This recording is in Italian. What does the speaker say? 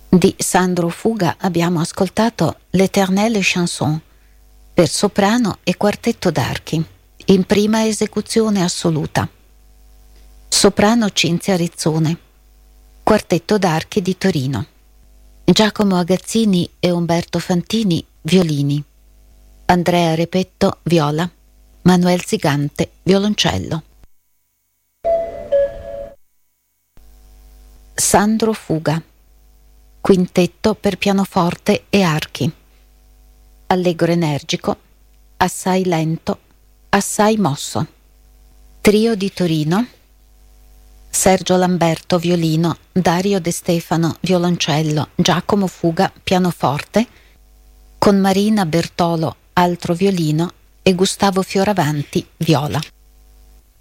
Di Sandro Fuga abbiamo ascoltato L'Éternelle Chanson per soprano e quartetto d'archi, in prima esecuzione assoluta. Soprano Cinzia Rizzone, quartetto d'archi di Torino. Giacomo Agazzini e Umberto Fantini, violini. Andrea Repetto, viola. Manuel Zigante, violoncello. Sandro Fuga, quintetto per pianoforte e archi. Allegro energico, assai lento, assai mosso. Trio di Torino: Sergio Lamberto, violino, Dario De Stefano, violoncello, Giacomo Fuga, pianoforte, con Marina Bertolo, altro violino, e Gustavo Fioravanti, viola.